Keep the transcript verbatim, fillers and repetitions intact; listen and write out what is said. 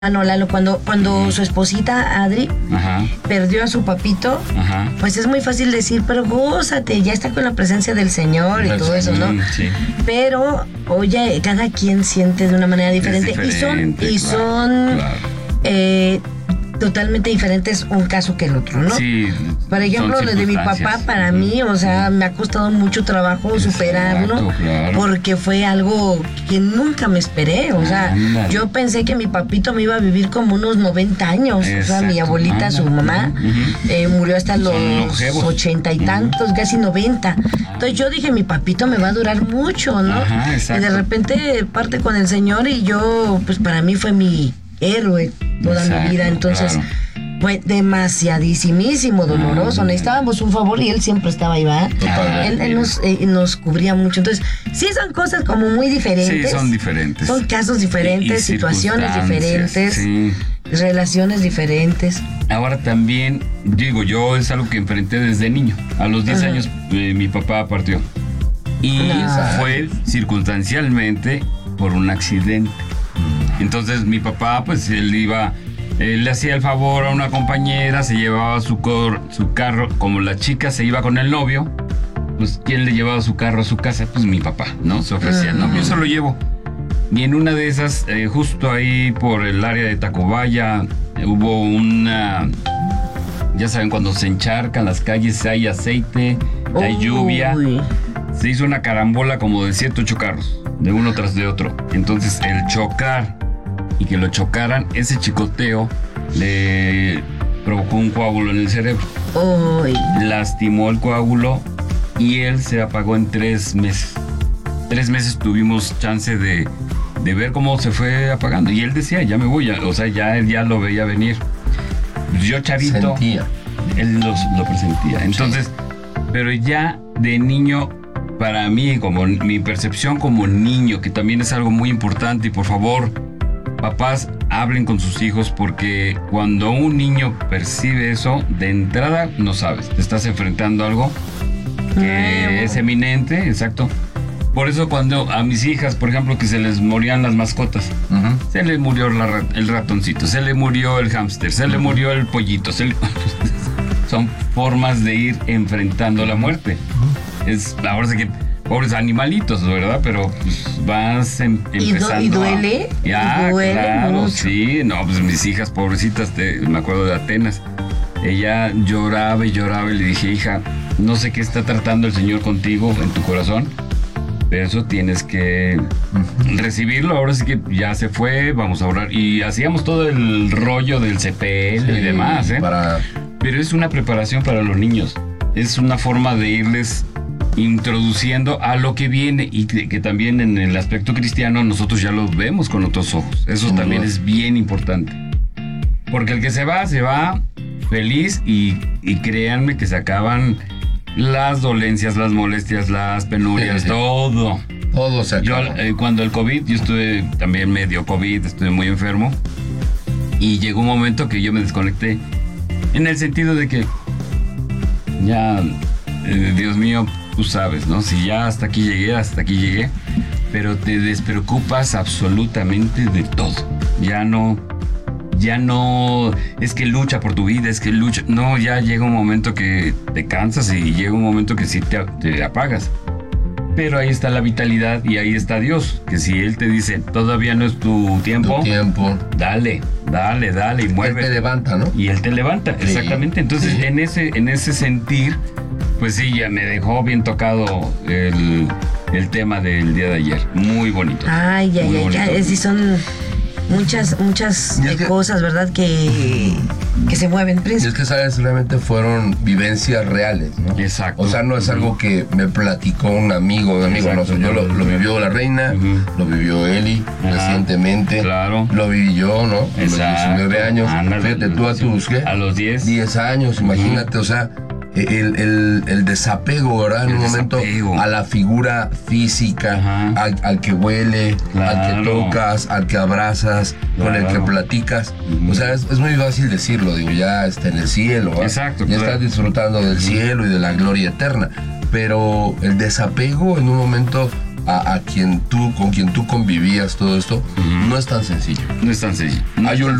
no, Lalo, cuando, cuando uh-huh. su esposita Adri Ajá. perdió a su papito, Ajá. pues es muy fácil decir, pero gózate, ya está con la presencia del Señor y Pues, todo eso, ¿no? Sí. Pero, oye, cada quien siente de una manera diferente, diferente y son, y claro, son claro. Eh, totalmente diferentes un caso que el otro, ¿no? Sí. Por ejemplo, lo de mi papá, para mí, o sea, me ha costado mucho trabajo Exacto, superarlo, claro. porque fue algo que nunca me esperé, o sea, Ándale. yo pensé que mi papito me iba a vivir como unos noventa años, Exacto. o sea, mi abuelita, Ándale. su mamá, Uh-huh. eh, murió hasta los longevos. ochenta y tantos, uh-huh. casi noventa. Entonces yo dije, mi papito me va a durar mucho, ¿no? Ajá, y de repente parte con el Señor y yo, pues para mí fue mi héroe toda Exacto, mi vida, entonces claro. fue demasiadísimo doloroso. Ah, Necesitábamos un favor y él siempre estaba ahí, ¿va? Él, él nos, eh, nos cubría mucho. Entonces, sí son cosas como muy diferentes. Sí, son diferentes. Son casos diferentes, Y- y situaciones circunstancias, diferentes, sí. relaciones diferentes. Ahora también, digo, yo es algo que enfrenté desde niño. A los diez Ajá. años eh, mi papá partió. Y Ah. fue circunstancialmente por un accidente. Entonces mi papá, pues él iba, él le hacía el favor a una compañera, se llevaba su, cor, su carro, como la chica se iba con el novio, pues ¿quién le llevaba su carro a su casa? Pues mi papá, ¿no? Se ofrecía, no, yo se lo llevo. Y en una de esas, eh, justo ahí por el área de Tacubaya, eh, hubo una... Ya saben, cuando se encharcan las calles, hay aceite, hay lluvia. Uy. Se hizo una carambola como de siete, ocho carros, de uno tras de otro. Entonces, el chocar y que lo chocaran, ese chicoteo le provocó un coágulo en el cerebro. Uy. Lastimó el coágulo y él se apagó en tres meses. Tres meses tuvimos chance de, de ver cómo se fue apagando. Y él decía, ya me voy, ya, o sea, ya él ya lo veía venir. Yo chavito, Sentía. él lo, lo presentía. Entonces, sí. Pero ya de niño, para mí, como mi percepción como niño, que también es algo muy importante, y por favor, papás, hablen con sus hijos, porque cuando un niño percibe eso, de entrada no sabes, te estás enfrentando a algo que No. es eminente, exacto. Por eso cuando a mis hijas, por ejemplo, que se les morían las mascotas, Uh-huh. se le murió la, el ratoncito, se le murió el hámster, se le murió el pollito. Se le... Son formas de ir enfrentando la muerte. Es, ahora sí que, pobres animalitos, ¿verdad? Pero pues, vas em, ¿Y, empezando. du- y duele? A... Ya, duele claro, mucho. sí. No, pues mis hijas pobrecitas, te, me acuerdo de Atenas. Ella lloraba y lloraba y le dije, hija, no sé qué está tratando el Señor contigo en tu corazón, pero eso tienes que recibirlo. Ahora sí que ya se fue, vamos a orar. Y hacíamos todo el rollo del C P L Sí, y demás, ¿eh? Para... Pero es una preparación para los niños. Es una forma de irles introduciendo a lo que viene, y que, que también en el aspecto cristiano nosotros ya lo vemos con otros ojos. Eso Sin también duda. es bien importante. Porque el que se va, se va feliz, y, y créanme que se acaban las dolencias, las molestias, las penurias, Sí, sí. todo. Todo se Yo, acabó. eh, cuando el COVID, yo estuve también medio COVID, estuve muy enfermo, y llegó un momento que yo me desconecté, en el sentido de que ya, eh, Dios mío, tú sabes, ¿no? Si ya hasta aquí llegué, hasta aquí llegué, pero te despreocupas absolutamente de todo. Ya no, ya no, es que lucha por tu vida, es que lucha, no, ya llega un momento que te cansas y llega un momento que sí te, te apagas. Pero ahí está la vitalidad y ahí está Dios, que si Él te dice, todavía no es tu tiempo, Tu tiempo. dale, dale, dale y Él mueve. te levanta, ¿no? Y Él te levanta, Sí, exactamente. Entonces, sí. en ese, en ese sentir, pues sí, ya me dejó bien tocado el, el tema del día de ayer. Muy bonito. Ay, ay, Muy ay, bonito. ay, sí son muchas, muchas Y es eh, que- cosas, ¿verdad? Que, que se mueven, Y príncipe. es que, ¿sabes? Realmente fueron vivencias reales, ¿no? Exacto. O sea, no es algo que me platicó un amigo, un amigo, Exacto. no sé, yo lo, lo vivió la reina, Ujú. lo vivió Eli Ajá. recientemente, Claro. lo viví yo, ¿no? A los Exacto. diecinueve años, Ándale. fíjate tú a tus, ¿qué? A los diez. diez años, imagínate, o sea, el, el, el desapego, ¿verdad? En El un momento desapego. a la figura física, Ajá. al, al que huele, al Claro. que tocas, al que abrazas, con el que Claro. platicas. Ujú. O sea, es, es muy fácil decirlo, digo, ya está en el cielo, ¿verdad? Exacto, Ya claro. estás disfrutando del cielo y de la gloria eterna. Pero el desapego en un momento a, a quien tú, con quien tú convivías, todo esto, Ujú. no es tan sencillo. No es tan sencillo. No Hay es un tan